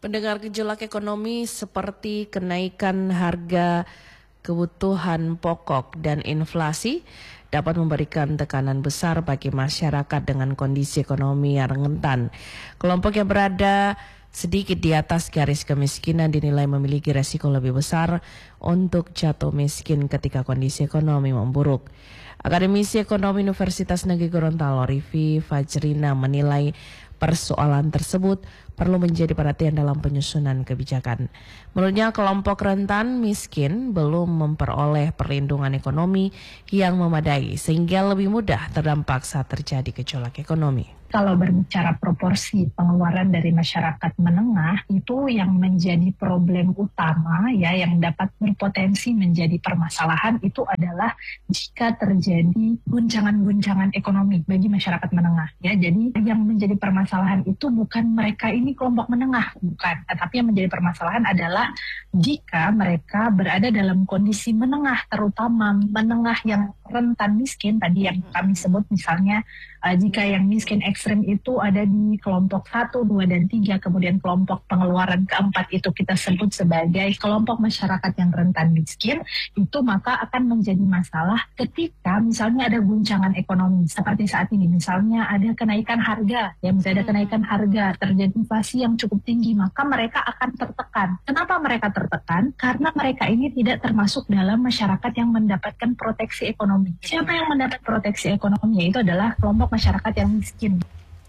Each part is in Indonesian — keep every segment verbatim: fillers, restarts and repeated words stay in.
Pendengar, gejolak ekonomi seperti kenaikan harga kebutuhan pokok dan inflasi dapat memberikan tekanan besar bagi masyarakat dengan kondisi ekonomi yang rentan. Kelompok yang berada sedikit di atas garis kemiskinan dinilai memiliki resiko lebih besar untuk jatuh miskin ketika kondisi ekonomi memburuk. Akademisi Ekonomi Universitas Negeri Gorontalo, Rivi Fajrina, menilai persoalan tersebut perlu menjadi perhatian dalam penyusunan kebijakan. Menurutnya, kelompok rentan miskin belum memperoleh perlindungan ekonomi yang memadai sehingga lebih mudah terdampak saat terjadi gejolak ekonomi. Kalau berbicara proporsi pengeluaran dari masyarakat menengah, itu yang menjadi problem utama ya, yang dapat berpotensi menjadi permasalahan itu adalah jika terjadi guncangan-guncangan ekonomi bagi masyarakat menengah ya. Jadi yang menjadi permasalahan itu bukan mereka ini kelompok menengah, bukan. Tetapi yang menjadi permasalahan adalah jika mereka berada dalam kondisi menengah, terutama menengah yang rentan miskin, tadi yang kami sebut misalnya uh, jika yang miskin ekstrim itu ada di kelompok satu, dua, dan tiga, kemudian kelompok pengeluaran keempat itu kita sebut sebagai kelompok masyarakat yang rentan miskin, itu maka akan menjadi masalah ketika misalnya ada guncangan ekonomi seperti saat ini, misalnya ada kenaikan harga, ya misalnya ada kenaikan harga, terjadi inflasi yang cukup tinggi, maka mereka akan tertekan. Kenapa mereka tertekan? Karena mereka ini tidak termasuk dalam masyarakat yang mendapatkan proteksi ekonomi. Siapa yang mendapat proteksi ekonomi? Itu adalah kelompok masyarakat yang miskin.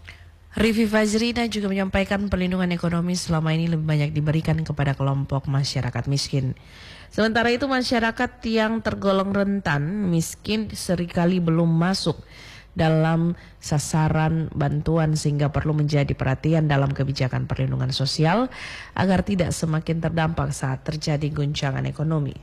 Rivi Fajrina juga menyampaikan perlindungan ekonomi selama ini lebih banyak diberikan kepada kelompok masyarakat miskin. Sementara itu, masyarakat yang tergolong rentan miskin seringkali belum masuk dalam sasaran bantuan sehingga perlu menjadi perhatian dalam kebijakan perlindungan sosial agar tidak semakin terdampak saat terjadi guncangan ekonomi.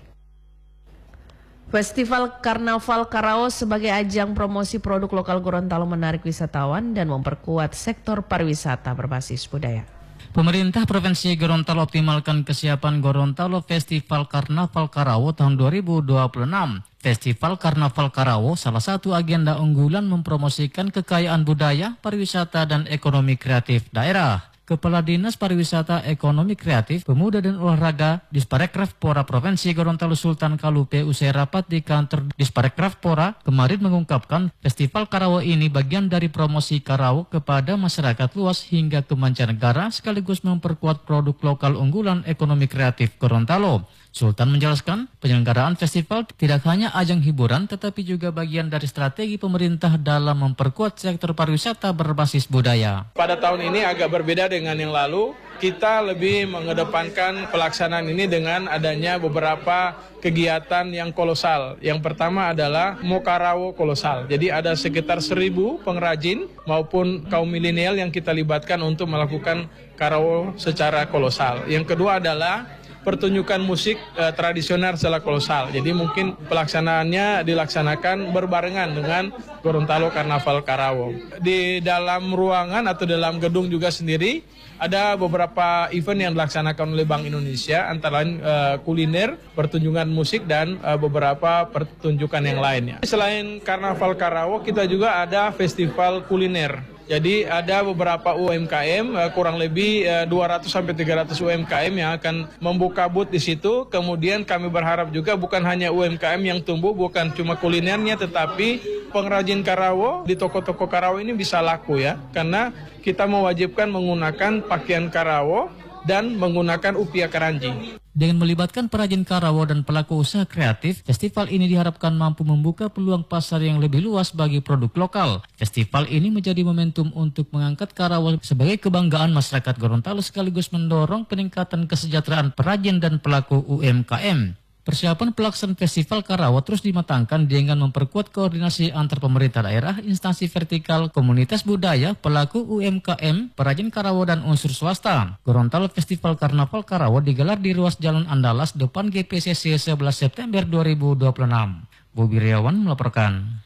Festival Karnaval Karaos sebagai ajang promosi produk lokal Gorontalo menarik wisatawan dan memperkuat sektor pariwisata berbasis budaya. Pemerintah Provinsi Gorontalo optimalkan kesiapan Gorontalo Festival Karnaval Karawo tahun dua ribu dua puluh enam. Festival Karnaval Karawo salah satu agenda unggulan mempromosikan kekayaan budaya, pariwisata, dan ekonomi kreatif daerah. Kepala Dinas Pariwisata Ekonomi Kreatif, Pemuda dan Olahraga Disparekraf Pora Provinsi Gorontalo Sultan Kalupe usai rapat di kantor Disparekraf Pora kemarin mengungkapkan Festival Karawo ini bagian dari promosi Karawo kepada masyarakat luas hingga ke mancanegara sekaligus memperkuat produk lokal unggulan ekonomi kreatif Gorontalo. Sultan menjelaskan penyelenggaraan festival tidak hanya ajang hiburan tetapi juga bagian dari strategi pemerintah dalam memperkuat sektor pariwisata berbasis budaya. Pada tahun ini agak berbeda dengan yang lalu, kita lebih mengedepankan pelaksanaan ini dengan adanya beberapa kegiatan yang kolosal. Yang pertama adalah Mokarawo kolosal. Jadi ada sekitar seribu pengrajin maupun kaum milenial yang kita libatkan untuk melakukan Karawo secara kolosal. Yang kedua adalah pertunjukan musik eh, tradisional secara kolosal. Jadi mungkin pelaksanaannya dilaksanakan berbarengan dengan Gorontalo Karnaval Karawo. Di dalam ruangan atau dalam gedung juga sendiri ada beberapa event yang dilaksanakan oleh Bank Indonesia, antara lain eh, kuliner, pertunjukan musik, dan eh, beberapa pertunjukan yang lainnya. Selain Karnaval Karawo, kita juga ada festival kuliner. Jadi ada beberapa U M K M, kurang lebih dua ratus sampai tiga ratus U M K M yang akan membuka booth di situ. Kemudian kami berharap juga bukan hanya U M K M yang tumbuh, bukan cuma kulinernya, tetapi pengrajin Karawo di toko-toko Karawo ini bisa laku ya. Karena kita mewajibkan menggunakan pakaian Karawo dan menggunakan upia keranji. Dengan melibatkan perajin Karawo dan pelaku usaha kreatif, festival ini diharapkan mampu membuka peluang pasar yang lebih luas bagi produk lokal. Festival ini menjadi momentum untuk mengangkat Karawo sebagai kebanggaan masyarakat Gorontalo sekaligus mendorong peningkatan kesejahteraan perajin dan pelaku U M K M. Persiapan pelaksanaan Festival Karawo terus dimatangkan dengan memperkuat koordinasi antar pemerintah daerah, instansi vertikal, komunitas budaya, pelaku U M K M, perajin Karawo, dan unsur swasta. Gorontalo Festival Karnaval Karawo digelar di ruas Jalan Andalas depan G P C C sebelas September dua ribu dua puluh enam. Bobi Riawan melaporkan.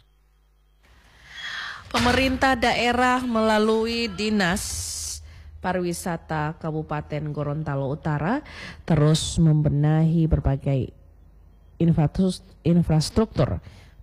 Pemerintah daerah melalui Dinas Pariwisata Kabupaten Gorontalo Utara terus membenahi berbagai infrastruktur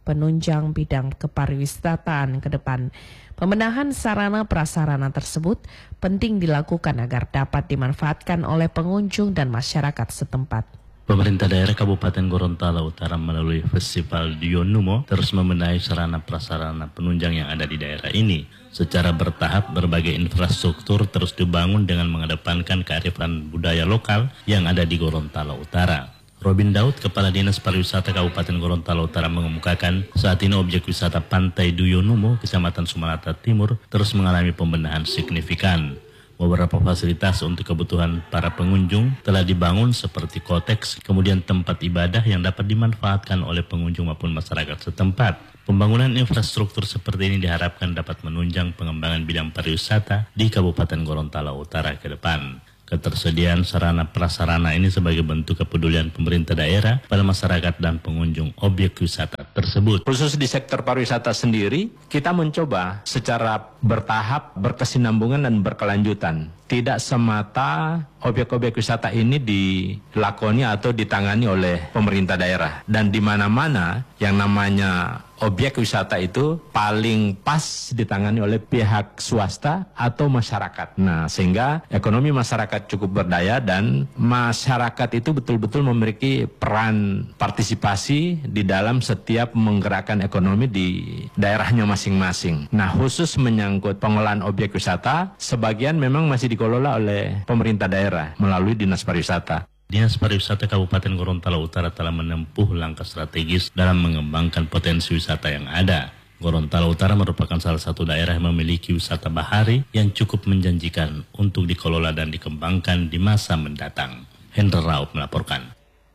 penunjang bidang kepariwisataan ke depan. Pembenahan sarana prasarana tersebut penting dilakukan agar dapat dimanfaatkan oleh pengunjung dan masyarakat setempat. Pemerintah daerah Kabupaten Gorontalo Utara melalui Festival Dionumo terus membenahi sarana prasarana penunjang yang ada di daerah ini. Secara bertahap, berbagai infrastruktur terus dibangun dengan mengedepankan kearifan budaya lokal yang ada di Gorontalo Utara. Robin Daud, Kepala Dinas Pariwisata Kabupaten Gorontalo Utara mengemukakan saat ini objek wisata Pantai Dionumo, Kecamatan Sumanata Timur, terus mengalami pembenahan signifikan. Beberapa fasilitas untuk kebutuhan para pengunjung telah dibangun seperti koteks, kemudian tempat ibadah yang dapat dimanfaatkan oleh pengunjung maupun masyarakat setempat. Pembangunan infrastruktur seperti ini diharapkan dapat menunjang pengembangan bidang pariwisata di Kabupaten Gorontalo Utara ke depan. Ketersediaan sarana prasarana ini sebagai bentuk kepedulian pemerintah daerah pada masyarakat dan pengunjung objek wisata tersebut. Khusus di sektor pariwisata sendiri, kita mencoba secara bertahap, berkesinambungan dan berkelanjutan. Tidak semata objek-objek wisata ini dilakoni atau ditangani oleh pemerintah daerah. Dan di mana-mana yang namanya objek wisata itu paling pas ditangani oleh pihak swasta atau masyarakat. Nah, sehingga ekonomi masyarakat cukup berdaya dan masyarakat itu betul-betul memiliki peran partisipasi di dalam setiap menggerakkan ekonomi di daerahnya masing-masing. Nah, khusus menyangkut pengelolaan objek wisata, sebagian memang masih dikelola oleh pemerintah daerah melalui Dinas Pariwisata. Dinas Pariwisata Kabupaten Gorontalo Utara telah menempuh langkah strategis dalam mengembangkan potensi wisata yang ada. Gorontalo Utara merupakan salah satu daerah yang memiliki wisata bahari yang cukup menjanjikan untuk dikelola dan dikembangkan di masa mendatang. Hendra Raub melaporkan.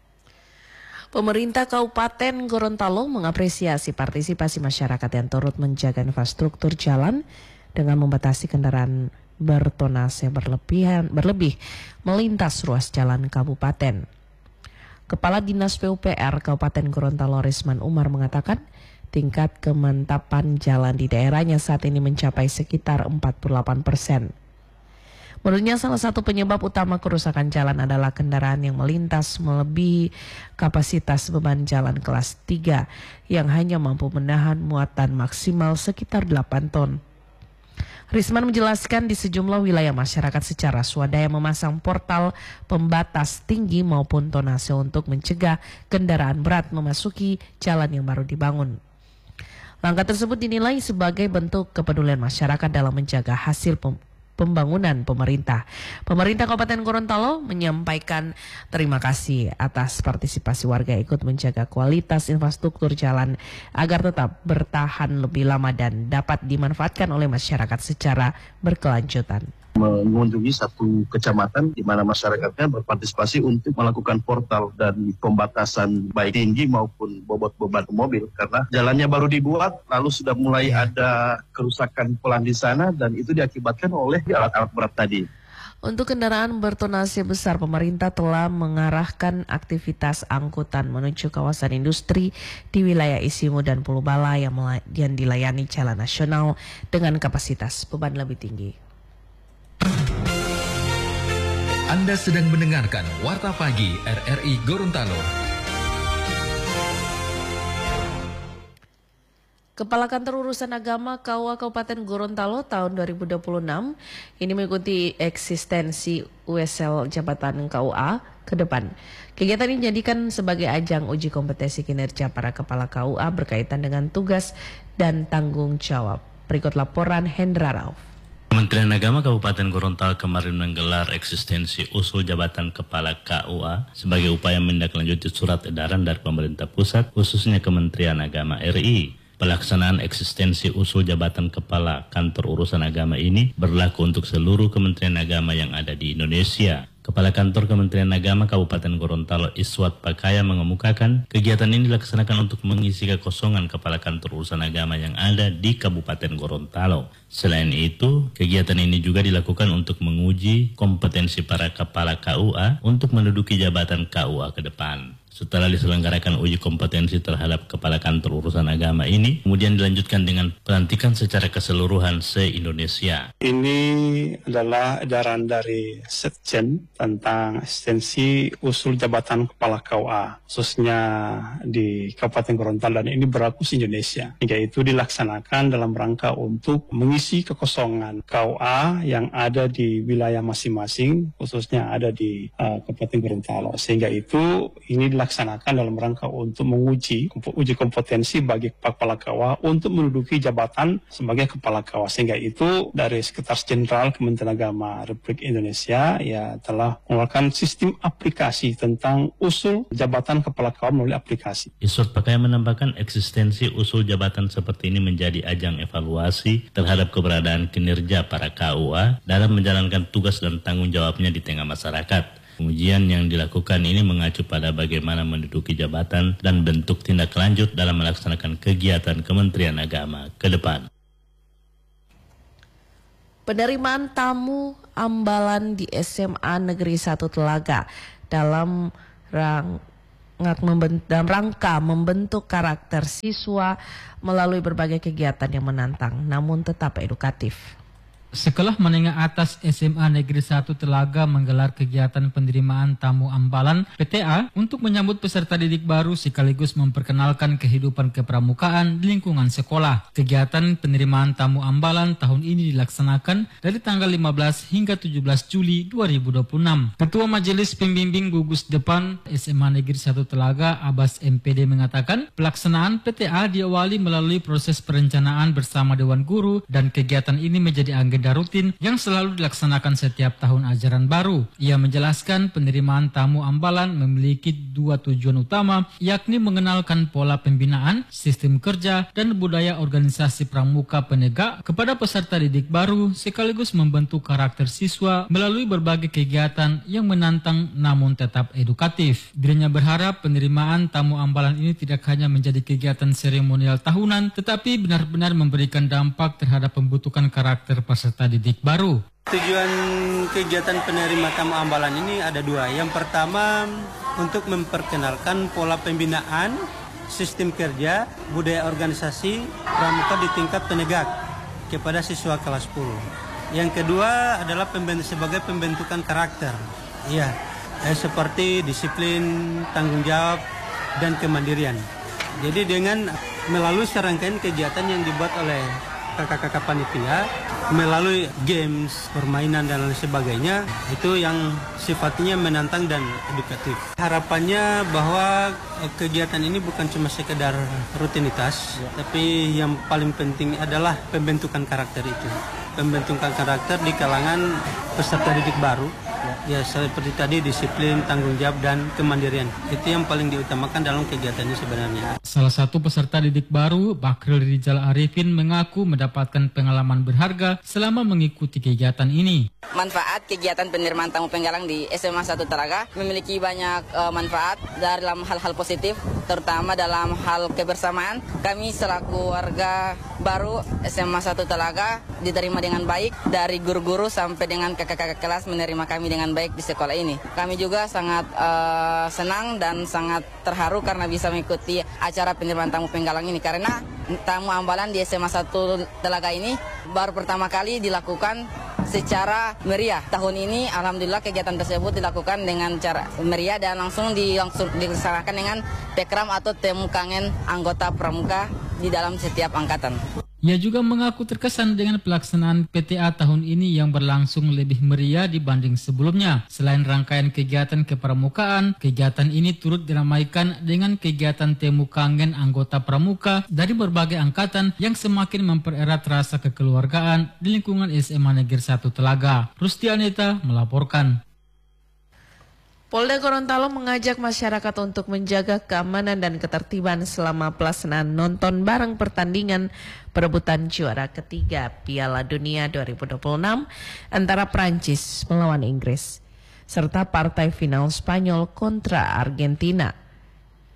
Pemerintah Kabupaten Gorontalo mengapresiasi partisipasi masyarakat yang turut menjaga infrastruktur jalan dengan membatasi kendaraan bertonase berlebihan berlebih melintas ruas jalan kabupaten. Kepala Dinas P U P R Kabupaten Gorontalo Risman Umar mengatakan tingkat kemantapan jalan di daerahnya saat ini mencapai sekitar empat puluh delapan persen. Menurutnya salah satu penyebab utama kerusakan jalan adalah kendaraan yang melintas melebihi kapasitas beban jalan kelas tiga yang hanya mampu menahan muatan maksimal sekitar delapan ton. Risman menjelaskan di sejumlah wilayah masyarakat secara swadaya memasang portal pembatas tinggi maupun tonase untuk mencegah kendaraan berat memasuki jalan yang baru dibangun. Langkah tersebut dinilai sebagai bentuk kepedulian masyarakat dalam menjaga hasil pem pembangunan pemerintah. Pemerintah Kabupaten Gorontalo menyampaikan terima kasih atas partisipasi warga ikut menjaga kualitas infrastruktur jalan agar tetap bertahan lebih lama dan dapat dimanfaatkan oleh masyarakat secara berkelanjutan. Mengunjungi satu kecamatan di mana masyarakatnya berpartisipasi untuk melakukan portal dan pembatasan baik tinggi maupun bobot beban mobil karena jalannya baru dibuat lalu sudah mulai ada kerusakan pelan di sana dan itu diakibatkan oleh alat-alat berat tadi. Untuk kendaraan bertonase besar, pemerintah telah mengarahkan aktivitas angkutan menuju kawasan industri di wilayah Isimu dan Pulau Bala yang, yang dilayani jalan nasional dengan kapasitas beban lebih tinggi. Anda sedang mendengarkan Warta Pagi R R I Gorontalo. Kepala Kantor Urusan Agama K U A Kabupaten Gorontalo tahun dua ribu dua puluh enam ini mengikuti eksistensi U S L Jabatan K U A ke depan. Kegiatan ini dijadikan sebagai ajang uji kompetensi kinerja para kepala K U A berkaitan dengan tugas dan tanggung jawab. Berikut laporan Hendra Rauf. Kementerian Agama Kabupaten Gorontalo kemarin menggelar eksistensi usul jabatan kepala K U A sebagai upaya menindaklanjuti surat edaran dari pemerintah pusat, khususnya Kementerian Agama R I. Pelaksanaan eksistensi usul jabatan kepala kantor urusan agama ini berlaku untuk seluruh Kementerian Agama yang ada di Indonesia. Kepala Kantor Kementerian Agama Kabupaten Gorontalo Iswat Pakaya mengemukakan kegiatan ini dilaksanakan untuk mengisi kekosongan Kepala Kantor Urusan Agama yang ada di Kabupaten Gorontalo. Selain itu, kegiatan ini juga dilakukan untuk menguji kompetensi para Kepala K U A untuk menduduki jabatan K U A ke depan. Setelah diselenggarakan uji kompetensi terhadap Kepala Kantor Urusan Agama ini, kemudian dilanjutkan dengan pelantikan secara keseluruhan se-Indonesia. Ini adalah edaran dari Setjen tentang eksistensi usul jabatan Kepala K U A, khususnya di Kabupaten Gorontalo, dan ini berlaku se-Indonesia. Yaitu dilaksanakan dalam rangka untuk mengisi kekosongan K U A yang ada di wilayah masing-masing, khususnya ada di uh, Kabupaten Gorontalo. Sehingga itu ini dilaksanakan dilaksanakan dalam rangka untuk menguji uji kompetensi bagi Kepala K U A untuk menduduki jabatan sebagai Kepala K U A. Sehingga itu dari Sekretaris Jenderal Kementerian Agama Republik Indonesia ya telah mengeluarkan sistem aplikasi tentang usul jabatan Kepala K U A melalui aplikasi. Iswat Pakaian menambahkan eksistensi usul jabatan seperti ini menjadi ajang evaluasi terhadap keberadaan kinerja para K U A dalam menjalankan tugas dan tanggung jawabnya di tengah masyarakat. Pengujian yang dilakukan ini mengacu pada bagaimana menduduki jabatan dan bentuk tindak lanjut dalam melaksanakan kegiatan Kementerian Agama ke depan. Penerimaan tamu ambalan di S M A Negeri satu Telaga dalam rang dalam rangka membentuk karakter siswa melalui berbagai kegiatan yang menantang namun tetap edukatif. Sekolah Menengah Atas S M A Negeri satu Telaga menggelar kegiatan penerimaan tamu ambalan P T A untuk menyambut peserta didik baru sekaligus memperkenalkan kehidupan kepramukaan di lingkungan sekolah. Kegiatan penerimaan tamu ambalan tahun ini dilaksanakan dari tanggal lima belas hingga tujuh belas Juli dua ribu dua puluh enam. Ketua Majelis Pembimbing Gugus Depan S M A Negeri satu Telaga, Abbas M P D mengatakan pelaksanaan P T A diawali melalui proses perencanaan bersama Dewan Guru dan kegiatan ini menjadi agenda rutin yang selalu dilaksanakan setiap tahun ajaran baru. Ia menjelaskan penerimaan tamu ambalan memiliki dua tujuan utama, yakni mengenalkan pola pembinaan, sistem kerja, dan budaya organisasi pramuka penegak kepada peserta didik baru, sekaligus membentuk karakter siswa melalui berbagai kegiatan yang menantang namun tetap edukatif. Dirinya berharap penerimaan tamu ambalan ini tidak hanya menjadi kegiatan seremonial tahunan, tetapi benar-benar memberikan dampak terhadap pembentukan karakter peserta didik baru. Tujuan kegiatan penerima tamu ambalan ini ada dua. Yang pertama untuk memperkenalkan pola pembinaan, sistem kerja, budaya organisasi pramuka di tingkat penegak kepada siswa kelas sepuluh. Yang kedua adalah pembentuk, sebagai pembentukan karakter. Ya, eh, seperti disiplin, tanggung jawab, dan kemandirian. Jadi dengan melalui serangkaian kegiatan yang dibuat oleh kakak-kakak panitia melalui games, permainan dan lain sebagainya, itu yang sifatnya menantang dan edukatif. Harapannya bahwa kegiatan ini bukan cuma sekedar rutinitas, ya, tapi yang paling penting adalah pembentukan karakter itu. Pembentukan karakter di kalangan peserta didik baru, ya, ya seperti tadi disiplin, tanggung jawab, dan kemandirian. Itu yang paling diutamakan dalam kegiatan ini sebenarnya. Salah satu peserta didik baru, Bakril Rizal Arifin, mengaku mendapatkan pengalaman berharga selama mengikuti kegiatan ini. Manfaat kegiatan penerimaan tamu penggalang di S M A satu Telaga memiliki banyak uh, manfaat dalam hal-hal positif, terutama dalam hal kebersamaan. Kami selaku warga baru S M A satu Telaga diterima dengan baik dari guru-guru sampai dengan kakak-kakak kelas menerima kami dengan baik di sekolah ini. Kami juga sangat uh, senang dan sangat terharu karena bisa mengikuti acara penerimaan tamu penggalang ini, karena tamu ambalan di S M A satu Telaga ini baru pertama kali dilakukan secara meriah. Tahun ini alhamdulillah kegiatan tersebut dilakukan dengan cara meriah dan langsung, di, langsung dilaksanakan dengan pekram atau temu kangen anggota pramuka di dalam setiap angkatan. Ia juga mengaku terkesan dengan pelaksanaan P T A tahun ini yang berlangsung lebih meriah dibanding sebelumnya. Selain rangkaian kegiatan kepramukaan, kegiatan ini turut diramaikan dengan kegiatan temu kangen anggota pramuka dari berbagai angkatan yang semakin mempererat rasa kekeluargaan di lingkungan S M A Negeri satu Telaga. Rustianeta melaporkan. Polda Gorontalo mengajak masyarakat untuk menjaga keamanan dan ketertiban selama pelaksanaan nonton bareng pertandingan perebutan juara ketiga Piala Dunia dua ribu dua puluh enam antara Prancis melawan Inggris serta partai final Spanyol kontra Argentina.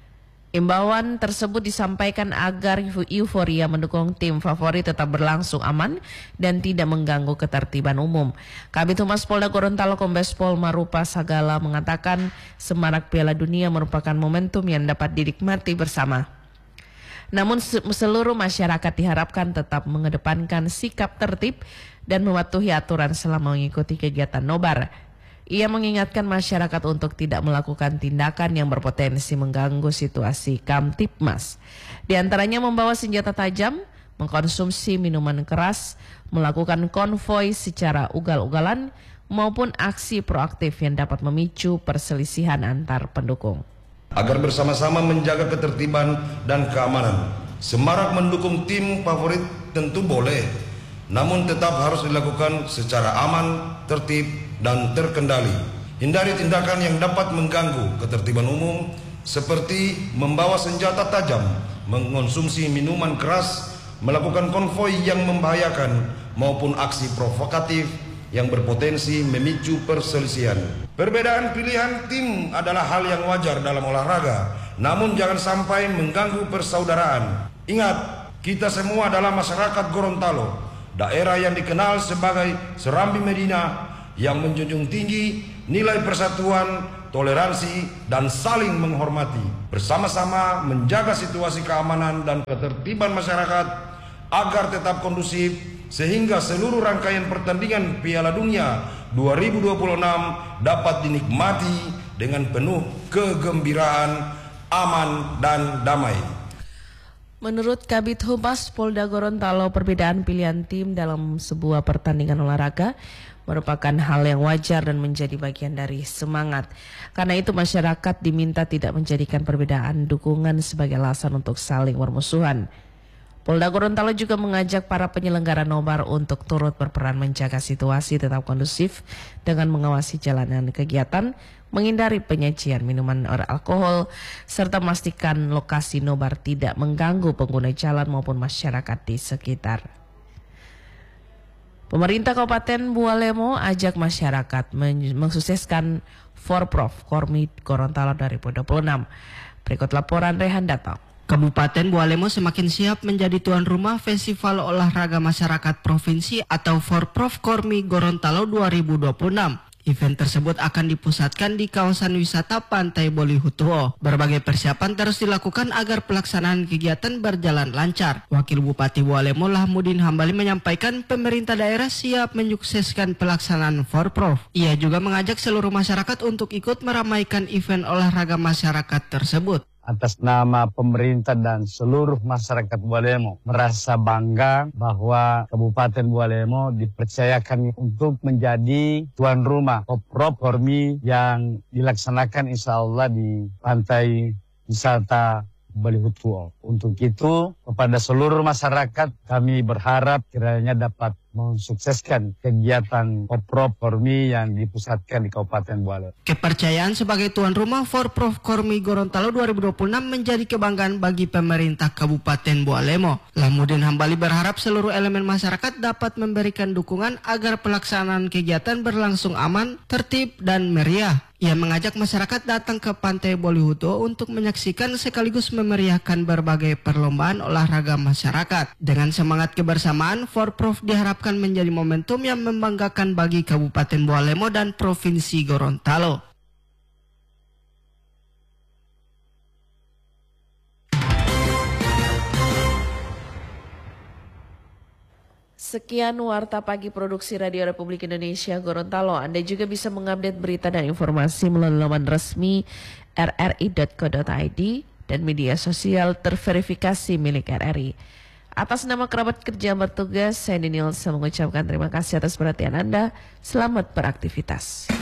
Imbauan tersebut disampaikan agar euforia mendukung tim favorit tetap berlangsung aman dan tidak mengganggu ketertiban umum. Kabid Humas Polda Gorontalo Kombes Pol Marupa Sagala mengatakan semarak Piala Dunia merupakan momentum yang dapat dinikmati bersama. Namun seluruh masyarakat diharapkan tetap mengedepankan sikap tertib dan mematuhi aturan selama mengikuti kegiatan nobar. Ia mengingatkan masyarakat untuk tidak melakukan tindakan yang berpotensi mengganggu situasi Kamtipmas. Di antaranya membawa senjata tajam, mengkonsumsi minuman keras, melakukan konvoi secara ugal-ugalan, maupun aksi proaktif yang dapat memicu perselisihan antar pendukung. Agar bersama-sama menjaga ketertiban dan keamanan. Semarak mendukung tim favorit tentu boleh, namun tetap harus dilakukan secara aman, tertib, dan terkendali. Hindari tindakan yang dapat mengganggu ketertiban umum seperti membawa senjata tajam, mengonsumsi minuman keras, melakukan konvoi yang membahayakan maupun aksi provokatif yang berpotensi memicu perselisihan. Perbedaan pilihan tim adalah hal yang wajar dalam olahraga, namun jangan sampai mengganggu persaudaraan. Ingat, kita semua adalah masyarakat Gorontalo, daerah yang dikenal sebagai Serambi Medina, yang menjunjung tinggi nilai persatuan, toleransi, dan saling menghormati. Bersama-sama menjaga situasi keamanan dan ketertiban masyarakat agar tetap kondusif sehingga seluruh rangkaian pertandingan Piala Dunia dua ribu dua puluh enam dapat dinikmati dengan penuh kegembiraan, aman, dan damai. Menurut Kabid Humas Polda Gorontalo, perbedaan pilihan tim dalam sebuah pertandingan olahraga merupakan hal yang wajar dan menjadi bagian dari semangat. Karena itu masyarakat diminta tidak menjadikan perbedaan dukungan sebagai alasan untuk saling bermusuhan. Polda Gorontalo juga mengajak para penyelenggara nobar untuk turut berperan menjaga situasi tetap kondusif dengan mengawasi jalanan kegiatan, menghindari penyajian minuman beralkohol, serta memastikan lokasi nobar tidak mengganggu pengguna jalan maupun masyarakat di sekitar. Pemerintah Kabupaten Bualemo ajak masyarakat mensukseskan Forprov Kormi Gorontalo dua ribu dua puluh enam. Berikut laporan Rehan Datang. Kabupaten Bualemo semakin siap menjadi tuan rumah Festival Olahraga Masyarakat Provinsi atau Forprov Kormi Gorontalo dua ribu dua puluh enam. Event tersebut akan dipusatkan di kawasan wisata Pantai Bolihutuo. Berbagai persiapan terus dilakukan agar pelaksanaan kegiatan berjalan lancar. Wakil Bupati Bualemo Lahmudin Hambali menyampaikan pemerintah daerah siap menyukseskan pelaksanaan Forprov. Ia juga mengajak seluruh masyarakat untuk ikut meramaikan event olahraga masyarakat tersebut. Atas nama pemerintah dan seluruh masyarakat Bualemo merasa bangga bahwa Kabupaten Bualemo dipercayakan untuk menjadi tuan rumah Forprov Kormi yang dilaksanakan insya Allah di Pantai Wisata Bolihutuo. Untuk itu kepada seluruh masyarakat kami berharap kiranya dapat mensukseskan kegiatan Forprov Kormi yang dipusatkan di Kabupaten Bualemo. Kepercayaan sebagai tuan rumah Forprov Kormi Gorontalo dua ribu dua puluh enam menjadi kebanggaan bagi pemerintah Kabupaten Bualemo. Lahmudin Hambali berharap seluruh elemen masyarakat dapat memberikan dukungan agar pelaksanaan kegiatan berlangsung aman, tertib, dan meriah. Ia mengajak masyarakat datang ke Pantai Bolihutuo untuk menyaksikan sekaligus memeriahkan berbagai perlombaan olahraga masyarakat. Dengan semangat kebersamaan, Forprov diharapkan menjadi momentum yang membanggakan bagi Kabupaten Bualemo dan Provinsi Gorontalo. Sekian Warta Pagi Produksi Radio Republik Indonesia Gorontalo. Anda juga bisa mengupdate berita dan informasi melalui laman resmi r r i dot co dot i d dan media sosial terverifikasi milik R R I. Atas nama kerabat kerja bertugas, saya Nilsa mengucapkan terima kasih atas perhatian Anda. Selamat beraktivitas.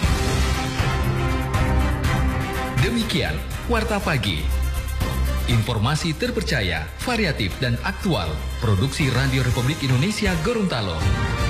Demikian Warta Pagi. Informasi terpercaya, variatif, dan aktual. Produksi Radio Republik Indonesia Gorontalo.